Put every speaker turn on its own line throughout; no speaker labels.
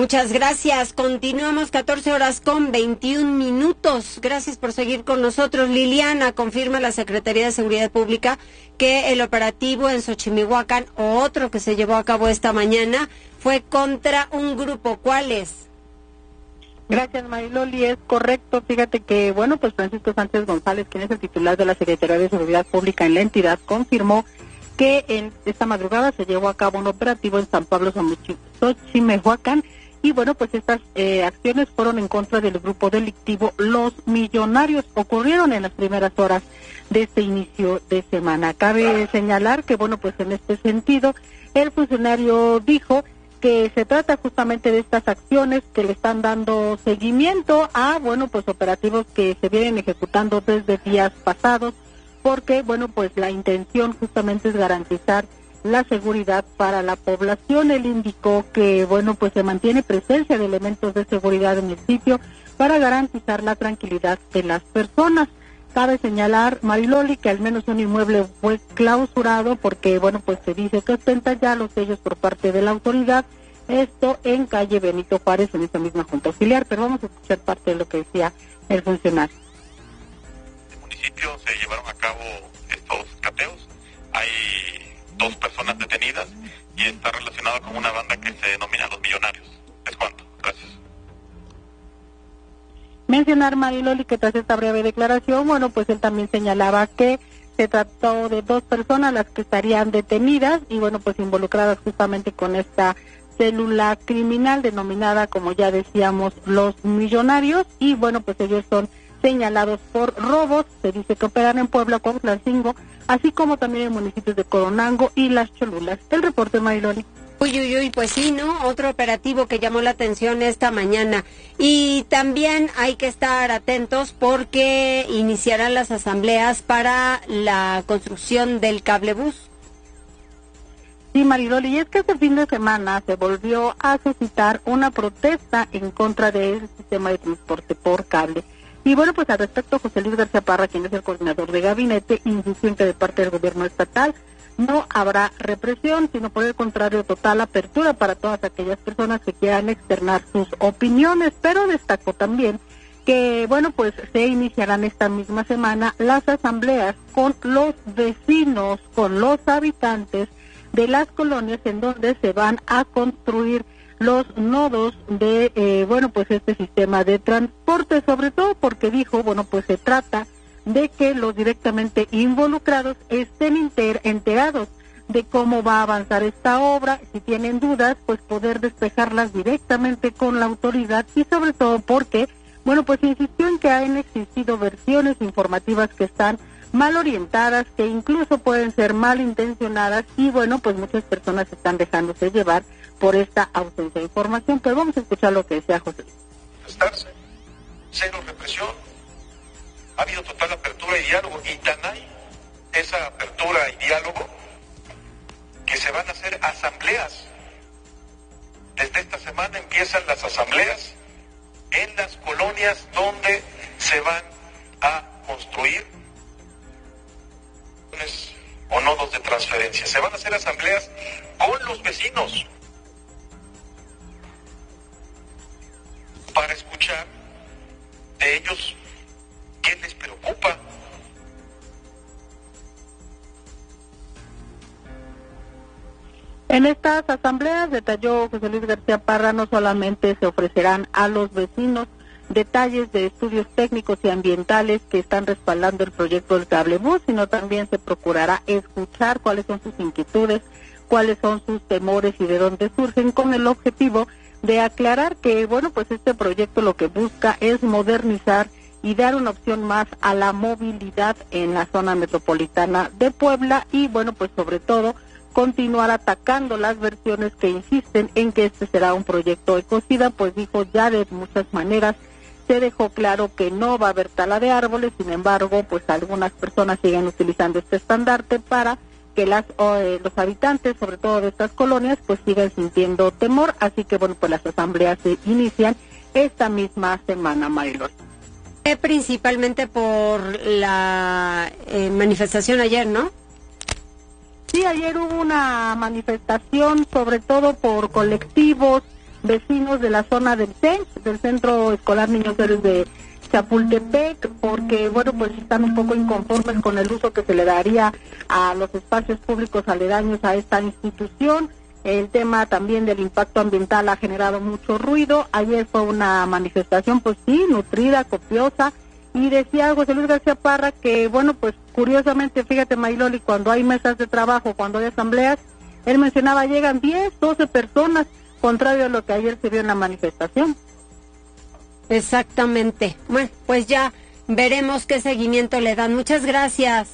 Muchas gracias. Continuamos 14:21. Gracias por seguir con nosotros. Liliana, confirma la Secretaría de Seguridad Pública que el operativo en Xochimilhuacán, o otro que se llevó a cabo esta mañana, fue contra un grupo. ¿Cuál es?
Gracias, Mariloli, es correcto. Fíjate que, bueno, pues Francisco Sánchez González, quien es el titular de la Secretaría de Seguridad Pública en la entidad, confirmó que en esta madrugada se llevó a cabo un operativo en San Pablo Xochimilhuacán, y bueno, pues estas acciones fueron en contra del grupo delictivo Los Millonarios. Ocurrieron en las primeras horas de este inicio de semana. Cabe señalar que, bueno, pues en este sentido, el funcionario dijo que se trata justamente de estas acciones que le están dando seguimiento a, bueno, pues operativos que se vienen ejecutando desde días pasados, porque, bueno, pues la intención justamente es garantizar la seguridad para la población. Él indicó que, bueno, pues se mantiene presencia de elementos de seguridad en el sitio para garantizar la tranquilidad de las personas. Cabe señalar, Mariloli, que al menos un inmueble fue clausurado porque, bueno, pues se dice que ostenta ya los sellos por parte de la autoridad, esto en calle Benito Juárez, en esta misma junta auxiliar, pero vamos a escuchar parte de lo que decía el funcionario.
En el municipio se llevaron a cabo estos cateos, hay 2 personas detenidas y está relacionado con una banda que se denomina Los Millonarios. ¿Es cuánto? Gracias.
Mencionar, Mariloli, que tras esta breve declaración, bueno, pues él también señalaba que se trató de 2 personas las que estarían detenidas y, bueno, pues involucradas justamente con esta célula criminal denominada, como ya decíamos, Los Millonarios, y bueno, pues ellos son señalados por robos. Se dice que operan en Puebla, Cuautlancingo, así como también en municipios de Coronango y Las Cholulas. El reporte, Mariloli.
Uy, pues sí, ¿no? Otro operativo que llamó la atención esta mañana. Y también hay que estar atentos porque iniciarán las asambleas para la construcción del cablebús.
Sí, Mariloli, y es que este fin de semana se volvió a suscitar una protesta en contra del sistema de transporte por cable. Y bueno, pues al respecto, José Luis García Parra, quien es el coordinador de gabinete, insistió en que de parte del gobierno estatal no habrá represión, sino por el contrario, total apertura para todas aquellas personas que quieran externar sus opiniones, pero destacó también que, bueno, pues se iniciarán esta misma semana las asambleas con los vecinos, con los habitantes de las colonias en donde se van a construir los nodos de, bueno, pues este sistema de transporte, sobre todo porque dijo, bueno, pues se trata de que los directamente involucrados estén enterados de cómo va a avanzar esta obra, si tienen dudas, pues poder despejarlas directamente con la autoridad, y sobre todo porque, bueno, pues insistió en que han existido versiones informativas que están mal orientadas, que incluso pueden ser malintencionadas, y bueno, pues muchas personas están dejándose llevar por esta ausencia de información. Pero vamos a escuchar lo que decía José.
Estarse, cero represión, ha habido total apertura y diálogo, y tan hay esa apertura y diálogo que se van a hacer asambleas. Desde esta semana empiezan las asambleas en las colonias donde se van a construir o nodos de transferencia. Se van a hacer asambleas con los vecinos para escuchar de ellos qué les preocupa.
En estas asambleas, detalló José Luis García Parra, no solamente se ofrecerán a los vecinos detalles de estudios técnicos y ambientales que están respaldando el proyecto del cablebús, sino también se procurará escuchar cuáles son sus inquietudes, cuáles son sus temores y de dónde surgen, con el objetivo de aclarar que, bueno, pues este proyecto lo que busca es modernizar y dar una opción más a la movilidad en la zona metropolitana de Puebla, y bueno, pues sobre todo continuar atacando las versiones que insisten en que este será un proyecto ecocida, pues dijo ya de muchas maneras. Se dejó claro que no va a haber tala de árboles, sin embargo, pues algunas personas siguen utilizando este estandarte para que los habitantes, sobre todo de estas colonias, pues sigan sintiendo temor. Así que, bueno, pues las asambleas se inician esta misma semana, Marilol.
Principalmente por la manifestación ayer, ¿no?
Sí, ayer hubo una manifestación, sobre todo por colectivos vecinos de la zona del CENCH, del Centro Escolar Niños Héroes de Chapultepec, porque bueno, pues están un poco inconformes con el uso que se le daría a los espacios públicos aledaños a esta institución. El tema también del impacto ambiental ha generado mucho ruido. Ayer fue una manifestación, pues sí, nutrida, copiosa, y decía José Luis García Parra que, bueno, pues curiosamente, fíjate, Mariloli, cuando hay mesas de trabajo, cuando hay asambleas, él mencionaba, llegan 10, 12 personas, contrario a lo que ayer se vio en la manifestación.
Exactamente. Bueno, pues ya veremos qué seguimiento le dan. Muchas gracias.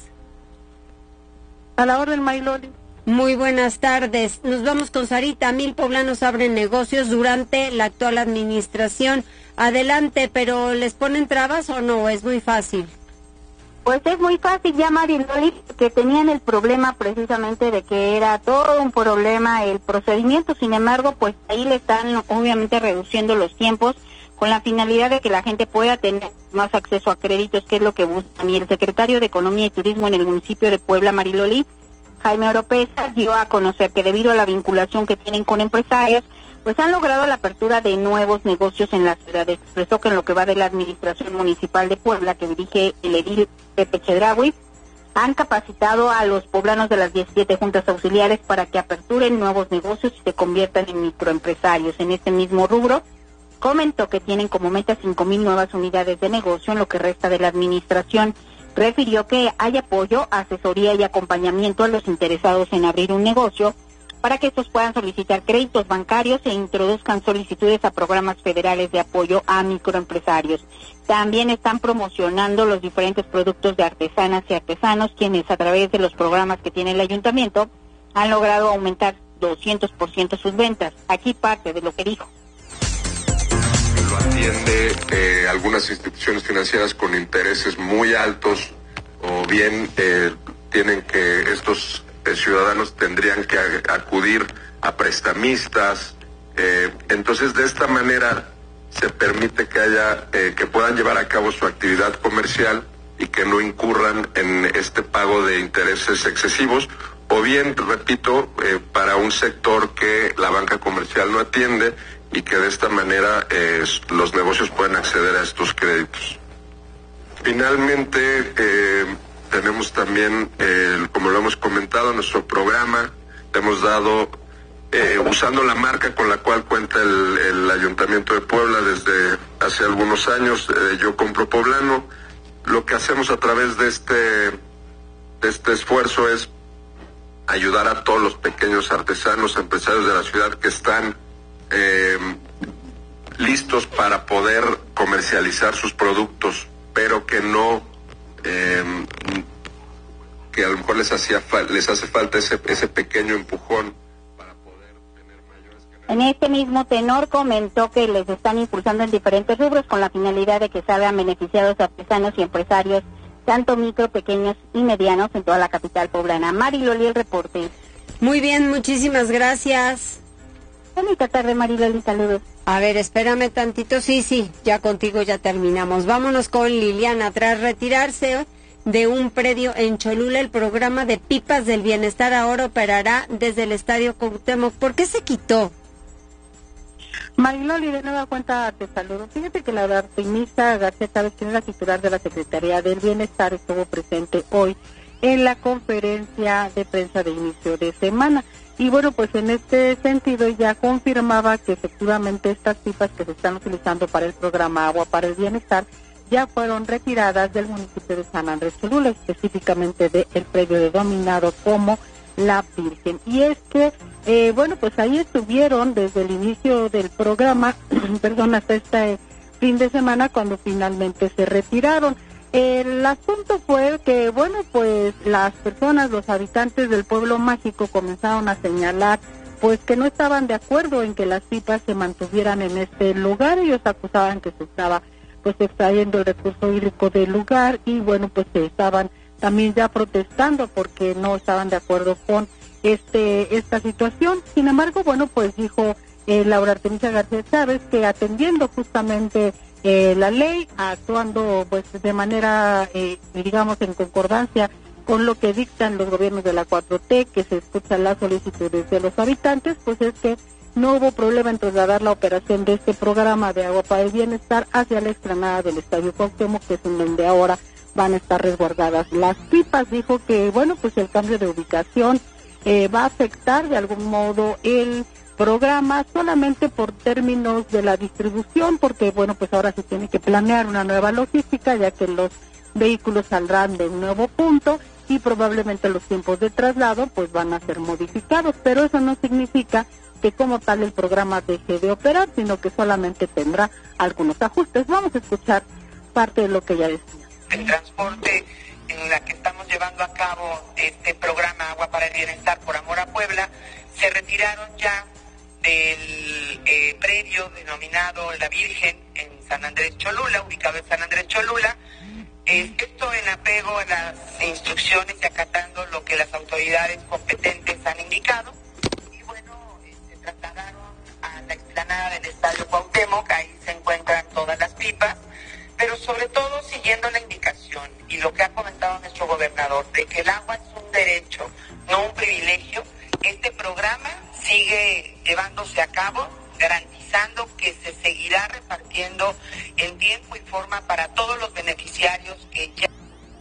A la orden, Mariloli.
Muy buenas tardes. Nos vamos con Sarita. 1000 poblanos abren negocios durante la actual administración. Adelante, pero ¿les ponen trabas o no? Es muy fácil.
Pues es muy fácil ya, Mariloli, que tenían el problema precisamente de que era todo un problema el procedimiento. Sin embargo, pues ahí le están obviamente reduciendo los tiempos con la finalidad de que la gente pueda tener más acceso a créditos, que es lo que buscan. Y el secretario de Economía y Turismo en el municipio de Puebla, Mariloli, Jaime Oropesa, dio a conocer que debido a la vinculación que tienen con empresarios, pues han logrado la apertura de nuevos negocios en la ciudad. Expresó que en lo que va de la administración municipal de Puebla, que dirige el edil Pepe Chedraui, han capacitado a los poblanos de las 17 juntas auxiliares para que aperturen nuevos negocios y se conviertan en microempresarios. En este mismo rubro, comentó que tienen como meta 5,000 nuevas unidades de negocio en lo que resta de la administración. Refirió que hay apoyo, asesoría y acompañamiento a los interesados en abrir un negocio para que estos puedan solicitar créditos bancarios e introduzcan solicitudes a programas federales de apoyo a microempresarios. También están promocionando los diferentes productos de artesanas y artesanos, quienes a través de los programas que tiene el ayuntamiento han logrado aumentar 200% sus ventas. Aquí parte de lo que dijo.
Lo atiende algunas instituciones financieras con intereses muy altos, o bien tienen que estos ciudadanos tendrían que acudir a prestamistas. Entonces, de esta manera se permite que haya que puedan llevar a cabo su actividad comercial y que no incurran en este pago de intereses excesivos, o bien, repito, para un sector que la banca comercial no atiende, y que de esta manera los negocios pueden acceder a estos créditos. Finalmente, tenemos también, como lo hemos comentado, nuestro programa. Hemos dado, usando la marca con la cual cuenta el Ayuntamiento de Puebla desde hace algunos años, Yo Compro Poblano. Lo que hacemos a través de este esfuerzo es ayudar a todos los pequeños artesanos, empresarios de la ciudad que están listos para poder comercializar sus productos, pero que no, que a lo mejor les hace falta ese pequeño empujón para poder tener mayores ganancias.
En este mismo tenor comentó que les están impulsando en diferentes rubros con la finalidad de que salgan beneficiados artesanos y empresarios, tanto micro, pequeños y medianos, en toda la capital poblana. Mariloli, el reporte.
Muy bien, muchísimas gracias.
Bonita tarde, Mariloli, saludos.
A ver, espérame tantito. Sí, ya contigo ya terminamos. Vámonos con Liliana. Tras retirarse de un predio en Cholula, el programa de Pipas del Bienestar ahora operará desde el Estadio Cuauhtémoc. ¿Por qué se quitó?
Mariloli, de nueva cuenta te saludo. Fíjate que la optimista García Chávez, quien es la titular de la Secretaría del Bienestar, estuvo presente hoy en la conferencia de prensa de inicio de semana. Y bueno, pues en este sentido ya confirmaba que efectivamente estas pipas que se están utilizando para el programa Agua para el Bienestar ya fueron retiradas del municipio de San Andrés Cholula, específicamente del predio denominado como La Virgen. Y es que, bueno, pues ahí estuvieron desde el inicio del programa, perdón, hasta este fin de semana cuando finalmente se retiraron. El asunto fue que, bueno, pues las personas, los habitantes del pueblo mágico comenzaron a señalar, pues que no estaban de acuerdo en que las pipas se mantuvieran en este lugar. Ellos acusaban que se estaba, pues, extrayendo el recurso hídrico del lugar y, bueno, pues se estaban también ya protestando porque no estaban de acuerdo con esta situación. Sin embargo, bueno, pues dijo Laura Artemisia García Chávez que atendiendo justamente la ley, actuando pues de manera, digamos, en concordancia con lo que dictan los gobiernos de la 4T, que se escuchan las solicitudes de los habitantes, pues es que no hubo problema en trasladar la operación de este programa de Agua para el Bienestar hacia la explanada del Estadio Cuauhtémoc, que es en donde ahora van a estar resguardadas las pipas. Dijo que, bueno, pues el cambio de ubicación va a afectar de algún modo el programa solamente por términos de la distribución, porque, bueno, pues ahora se tiene que planear una nueva logística, ya que los vehículos saldrán de un nuevo punto y probablemente los tiempos de traslado pues van a ser modificados, pero eso no significa que como tal el programa deje de operar, sino que solamente tendrá algunos ajustes. Vamos a escuchar parte de lo que ella decía.
El transporte en la que estamos llevando a cabo este programa Agua para el Bienestar por Amor a Puebla, se retiraron ya del predio denominado La Virgen en San Andrés Cholula, ubicado en San Andrés Cholula. Esto en apego a las instrucciones y acatando lo que las autoridades competentes han indicado. Y bueno, se trasladaron a la explanada del Estadio Cuauhtémoc, ahí se encuentran todas las pipas, pero sobre todo siguiendo la indicación y lo que ha comentado nuestro gobernador, de que el agua es un derecho, no un privilegio. Este programa sigue llevándose a cabo, garantizando que se seguirá repartiendo en tiempo y forma para todos los beneficiarios que ya...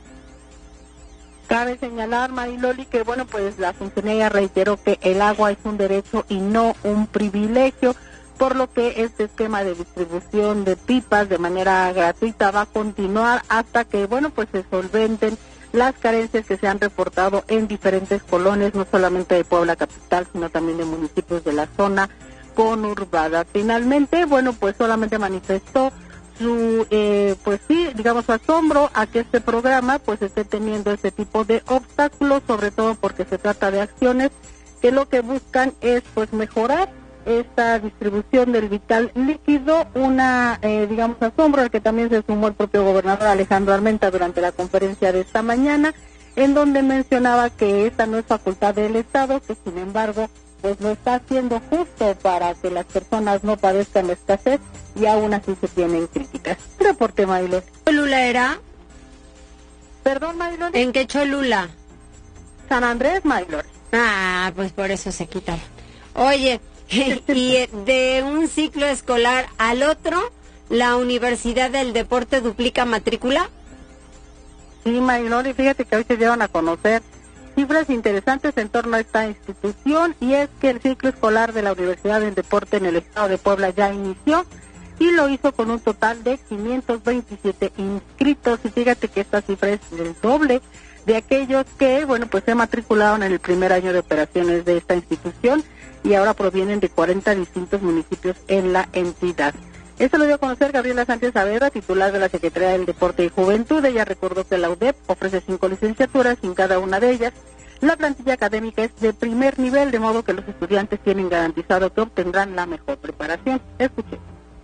Cabe señalar, Mariloli, que bueno, pues la funcionaria reiteró que el agua es un derecho y no un privilegio, por lo que este esquema de distribución de pipas de manera gratuita va a continuar hasta que, bueno, pues se solventen las carencias que se han reportado en diferentes colonias, no solamente de Puebla capital, sino también de municipios de la zona conurbada. Finalmente, bueno, pues solamente manifestó su, pues sí, digamos, su asombro a que este programa pues esté teniendo este tipo de obstáculos, sobre todo porque se trata de acciones que lo que buscan es pues mejorar esta distribución del vital líquido, digamos, asombro al que también se sumó el propio gobernador Alejandro Armenta durante la conferencia de esta mañana, en donde mencionaba que esta no es facultad del Estado, que sin embargo pues lo está haciendo justo para que las personas no padezcan la escasez y aún así se tienen críticas. Reporte, Marilón.
¿Cholula era?
¿Perdón, Marilón?
¿En qué Cholula?
San Andrés, Marilón.
Ah, pues por eso se quitaron. Oye, y de un ciclo escolar al otro, ¿la Universidad del Deporte duplica matrícula?
Sí, Marilón, y fíjate que hoy se dieron a conocer cifras interesantes en torno a esta institución, y es que el ciclo escolar de la Universidad del Deporte en el estado de Puebla ya inició y lo hizo con un total de 527 inscritos, y fíjate que esta cifra es el doble de aquellos que, bueno, pues se matricularon en el primer año de operaciones de esta institución y ahora provienen de 40 distintos municipios en la entidad. Esto lo dio a conocer Gabriela Sánchez Saavedra, titular de la Secretaría del Deporte y Juventud. Ella recordó que la UDEP ofrece 5 licenciaturas y en cada una de ellas la plantilla académica es de primer nivel, de modo que los estudiantes tienen garantizado que obtendrán la mejor preparación. Escuche.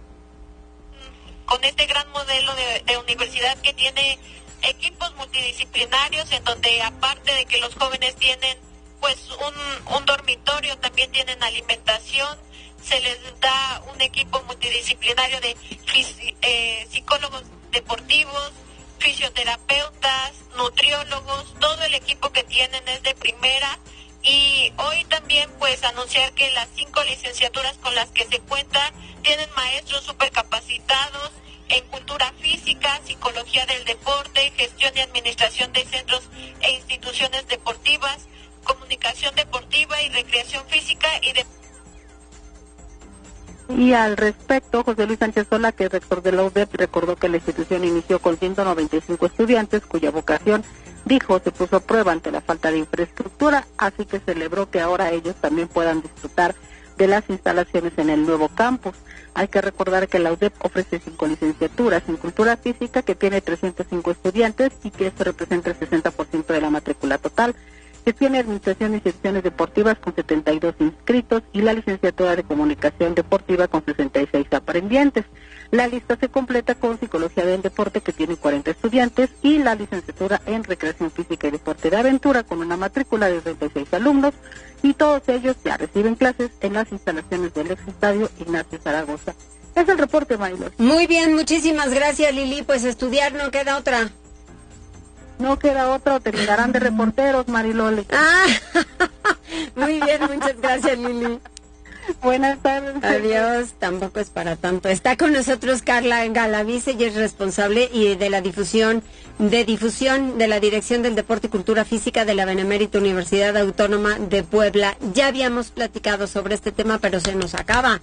Con este gran modelo de universidad que tiene equipos multidisciplinarios, en donde aparte de que los jóvenes tienen pues un dormitorio, también tienen alimentación, se les da un equipo multidisciplinario de psicólogos deportivos, fisioterapeutas, nutriólogos, todo el equipo que tienen es de primera. Y hoy también pues anunciar que las 5 licenciaturas con las que se cuentan tienen maestros supercapacitados en cultura física, psicología del deporte, gestión y administración de centros e instituciones deportivas, comunicación deportiva y recreación física
Y al respecto, José Luis Sánchez Sola, que es rector de la UDEP, recordó que la institución inició con 195 estudiantes, cuya vocación, dijo, se puso a prueba ante la falta de infraestructura, así que celebró que ahora ellos también puedan disfrutar de las instalaciones en el nuevo campus. Hay que recordar que la UDEP ofrece 5 licenciaturas en cultura física, que tiene 305 estudiantes y que esto representa el 60% de la matrícula total. Gestión y Administración y Secciones Deportivas con 72 inscritos y la licenciatura de Comunicación Deportiva con 66 aprendientes. La lista se completa con Psicología del Deporte, que tiene 40 estudiantes, y la licenciatura en Recreación Física y Deporte de Aventura con una matrícula de 36 alumnos, y todos ellos ya reciben clases en las instalaciones del exestadio Ignacio Zaragoza. Es el reporte, Mariloli.
Muy bien, muchísimas gracias, Lili. Pues estudiar no queda otra.
No queda otra, o terminarán de reporteros, Mariloli.
Ah, muy bien, muchas gracias, Lili.
Buenas tardes.
Adiós, tampoco es para tanto. Está con nosotros Carla Galaviz, ella es responsable y de la difusión de la Dirección del Deporte y Cultura Física de la Benemérita Universidad Autónoma de Puebla. Ya habíamos platicado sobre este tema, pero se nos acaba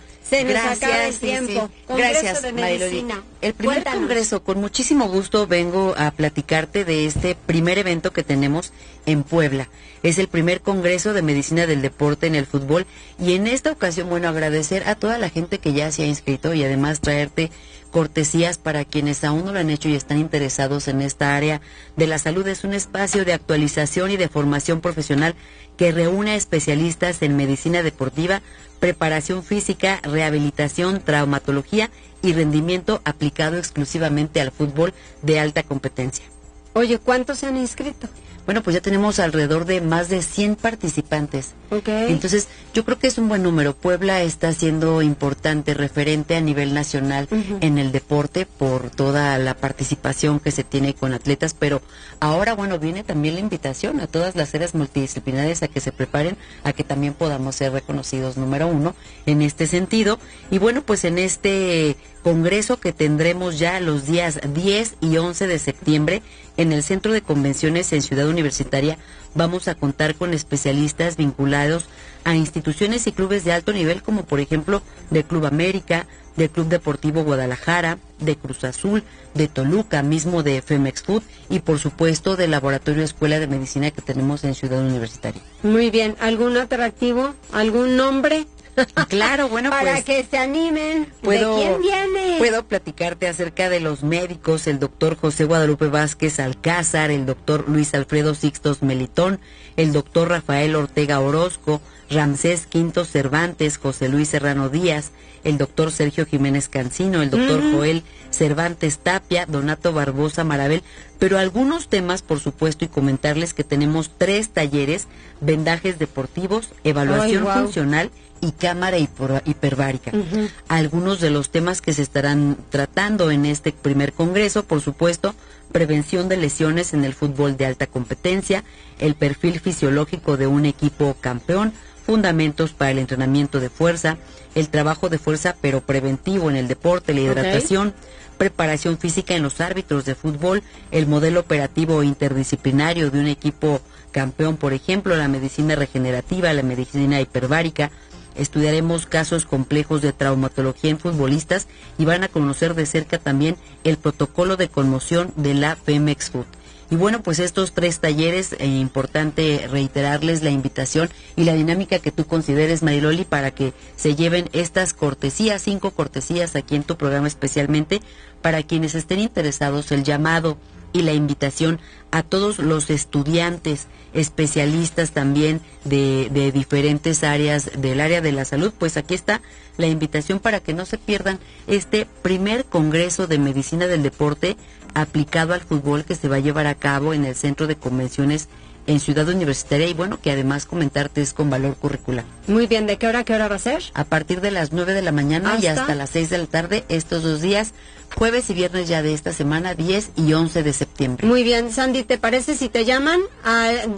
el tiempo.
Sí.
Congreso
Gracias,
de
Mariloli.
Medicina.
El primer
Cuéntanos.
congreso, con muchísimo gusto vengo a platicarte de este primer evento que tenemos en Puebla. Es el primer congreso de medicina del deporte en el fútbol y en esta ocasión, bueno, agradecer a toda la gente que ya se ha inscrito y además traerte cortesías para quienes aún no lo han hecho y están interesados en esta área de la salud. Es un espacio de actualización y de formación profesional que reúne a especialistas en medicina deportiva, preparación física, rehabilitación, traumatología y rendimiento aplicado exclusivamente al fútbol de alta competencia.
Oye, ¿cuántos se han inscrito?
Bueno, pues ya tenemos alrededor de más de 100 participantes.
Okay.
Entonces, yo creo que es un buen número. Puebla está siendo importante, referente a nivel nacional en el deporte por toda la participación que se tiene con atletas, pero ahora, bueno, viene también la invitación a todas las áreas multidisciplinarias a que se preparen, a que también podamos ser reconocidos número uno en este sentido. Y bueno, pues en este congreso que tendremos ya los días 10 y 11 de septiembre en el Centro de Convenciones en Ciudad Universitaria, vamos a contar con especialistas vinculados a instituciones y clubes de alto nivel, como por ejemplo del Club América, del Club Deportivo Guadalajara, de Cruz Azul, de Toluca, mismo de Femex Food y por supuesto del Laboratorio Escuela de Medicina que tenemos en Ciudad Universitaria.
Muy bien, ¿algún atractivo? ¿Algún nombre?
Claro, bueno,
para
pues,
que se animen. ¿De
¿de
quién viene?
Puedo platicarte acerca de los médicos, el doctor José Guadalupe Vázquez Alcázar, el doctor Luis Alfredo Sixtos Melitón, el doctor Rafael Ortega Orozco, Ramsés Quinto Cervantes, José Luis Serrano Díaz, el doctor Sergio Jiménez Cancino, el doctor Joel Cervantes Tapia, Donato Barbosa Marabel, pero algunos temas, por supuesto, y comentarles que tenemos 3 talleres: vendajes deportivos, evaluación funcional y cámara hiperbárica. Algunos de los temas que se estarán tratando en este primer congreso, por supuesto, prevención de lesiones en el fútbol de alta competencia, el perfil fisiológico de un equipo campeón, fundamentos para el entrenamiento de fuerza, el trabajo de fuerza pero preventivo en el deporte, la hidratación, preparación física en los árbitros de fútbol, el modelo operativo interdisciplinario de un equipo campeón, por ejemplo, la medicina regenerativa, la medicina hiperbárica. Estudiaremos casos complejos de traumatología en futbolistas y van a conocer de cerca también el protocolo de conmoción de la Femex Food. Y bueno, pues estos 3 talleres, importante reiterarles la invitación y la dinámica que tú consideres, Mariloli, para que se lleven estas cortesías, 5 cortesías aquí en tu programa especialmente, para quienes estén interesados, el llamado y la invitación a todos los estudiantes, especialistas también de diferentes áreas del área de la salud. Pues aquí está la invitación para que no se pierdan este primer congreso de medicina del deporte aplicado al fútbol que se va a llevar a cabo en el Centro de Convenciones en Ciudad Universitaria, y bueno, que además comentarte es con valor curricular.
Muy bien, ¿de qué hora va a ser?
A partir de las 9 de la mañana y hasta las 6 de la tarde, estos 2 días, jueves y viernes ya de esta semana, 10 y 11 de septiembre.
Muy bien, Sandy, ¿te parece si te llaman al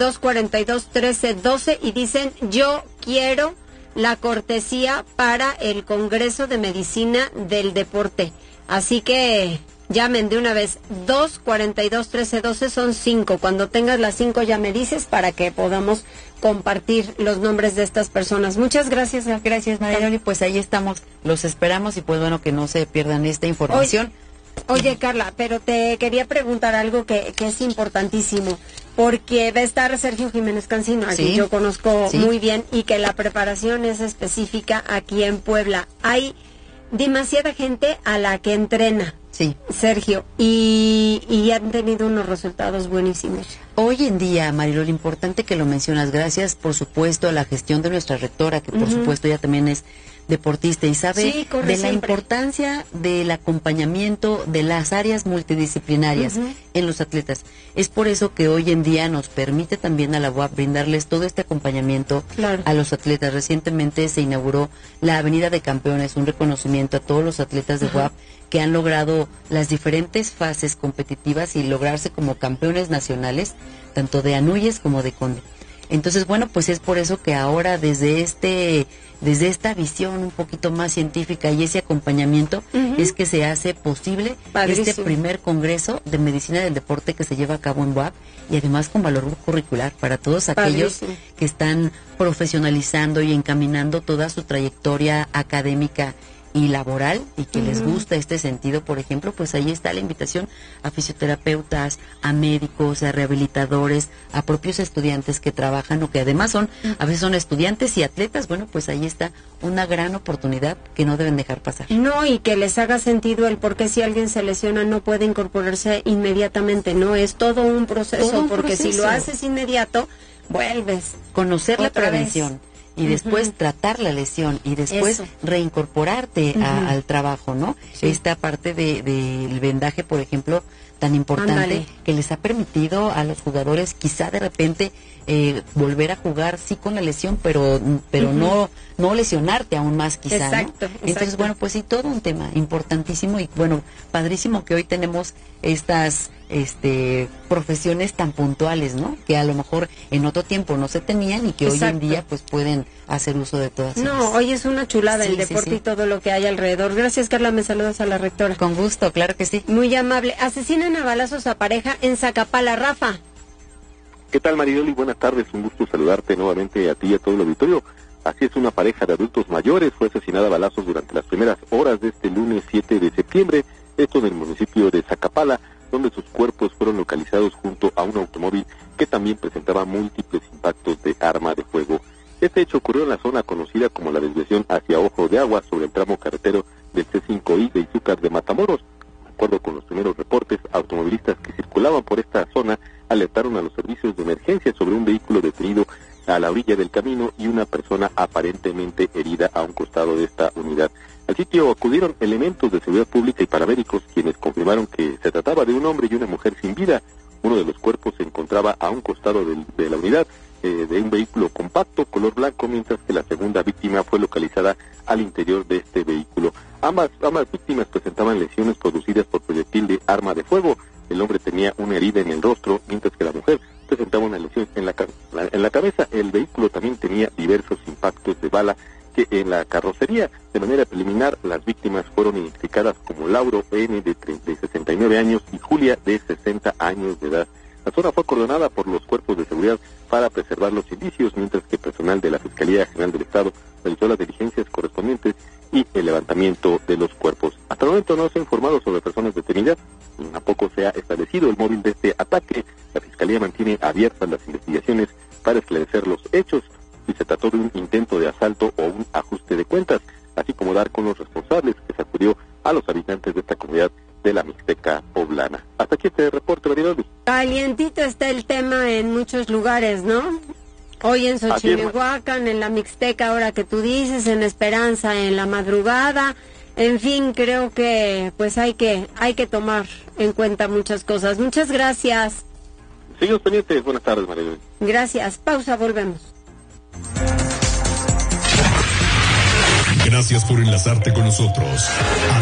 242-1312 y dicen yo quiero la cortesía para el Congreso de Medicina del Deporte? Así que llamen de una vez, 242-1312, son 5. Cuando tengas las 5 ya me dices para que podamos compartir los nombres de estas personas. Muchas gracias.
Gracias, Mariloli. Pues ahí estamos, los esperamos y pues bueno, que no se pierdan esta información.
Oye, Carla, pero te quería preguntar algo que es importantísimo, porque va a estar Sergio Jiménez Cancino, a quien yo conozco muy bien, y que la preparación es específica aquí en Puebla. Hay demasiada gente a la que entrena.
Sí.
Sergio, y han tenido unos resultados buenísimos.
Hoy en día, Marilol, importante que lo mencionas, gracias por supuesto a la gestión de nuestra rectora, que por supuesto ella también es deportista y sabe de la importancia del acompañamiento de las áreas multidisciplinarias en los atletas. Es por eso que hoy en día nos permite también a la UAP brindarles todo este acompañamiento a los atletas. Recientemente se inauguró la Avenida de Campeones, un reconocimiento a todos los atletas de UAP que han logrado las diferentes fases competitivas y lograrse como campeones nacionales, tanto de Anuyes como de Conde. Entonces, bueno, pues es por eso que ahora desde esta visión un poquito más científica y ese acompañamiento es que se hace posible este primer congreso de medicina del deporte que se lleva a cabo en UAP, y además con valor curricular para todos aquellos que están profesionalizando y encaminando toda su trayectoria académica y laboral, y que les gusta este sentido. Por ejemplo, pues ahí está la invitación a fisioterapeutas, a médicos, a rehabilitadores, a propios estudiantes que trabajan o que además a veces son estudiantes y atletas. Bueno, pues ahí está una gran oportunidad que no deben dejar pasar.
No, y que les haga sentido el por qué si alguien se lesiona no puede incorporarse inmediatamente, no, es todo un proceso, porque si lo haces inmediato, vuelves.
Conocer la prevención. Y después tratar la lesión y después reincorporarte al trabajo, ¿no? Sí. Esta parte del vendaje, por ejemplo, tan importante, que les ha permitido a los jugadores quizá de repente volver a jugar, sí, con la lesión, pero no lesionarte aún más quizá,
exacto,
¿no? Entonces, bueno, pues sí, todo un tema importantísimo, y bueno, padrísimo que hoy tenemos estas profesiones tan puntuales, ¿no? Que a lo mejor en otro tiempo no se tenían y que hoy en día pues pueden hacer uso de todas ellas.
No, hoy es una chulada el deporte y todo lo que hay alrededor. Gracias, Carla, me saludas a la rectora.
Con gusto, claro que sí.
Muy amable. Asesinan a balazos a pareja en Zacapala. Rafa.
¿Qué tal, Maridoli? Buenas tardes, un gusto saludarte nuevamente a ti y a todo el auditorio. Así es, una pareja de adultos mayores fue asesinada a balazos durante las primeras horas de este lunes 7 de septiembre, esto en el municipio de Zacapala, donde sus cuerpos fueron localizados junto a un automóvil que también presentaba múltiples impactos de arma de fuego. Este hecho ocurrió en la zona conocida como la desviación hacia Ojo de Agua, sobre el tramo carretero del C5I de Izúcar de Matamoros. De acuerdo con los primeros reportes, automovilistas que circulaban por esta zona alertaron a los servicios de emergencia sobre un vehículo detenido a la orilla del camino y una persona aparentemente herida a un costado de esta unidad. Al sitio acudieron elementos de seguridad pública y paramédicos, quienes confirmaron que se trataba de un hombre y una mujer sin vida. Uno de los cuerpos se encontraba a un costado de la unidad de un vehículo compacto color blanco, mientras que la segunda víctima fue localizada al interior de este vehículo. Ambas víctimas presentaban lesiones producidas por proyectil de arma de fuego. El hombre tenía una herida en el rostro, mientras que la mujer presentaba una lesión en la cabeza. El vehículo también tenía diversos impactos de bala que en la carrocería. De manera preliminar, las víctimas fueron identificadas como Lauro N. de 69 años y Julia de 60 años de edad. La zona fue acordonada por los cuerpos de seguridad para preservar los indicios, mientras que personal de la Fiscalía General del Estado realizó las diligencias correspondientes y el levantamiento de los cuerpos. Hasta el momento no se ha informado sobre personas detenidas, ni tampoco se ha establecido el móvil de este ataque. La Fiscalía mantiene abiertas las investigaciones para esclarecer los hechos, si se trató de un intento de asalto o un ajuste de cuentas, así como dar con los responsables, que sacudió a los habitantes de esta comunidad de la Mixteca poblana. Hasta aquí este reporte, Maridoli.
Calientito está el tema en muchos lugares, ¿no? Hoy en Xochimehuacán, en la Mixteca, ahora que tú dices, en Esperanza, en la madrugada. En fin, creo que pues hay que tomar en cuenta muchas cosas. Muchas gracias.
Seguimos pendientes. Buenas tardes, Maridoli.
Gracias. Pausa, volvemos.
Gracias por enlazarte con nosotros.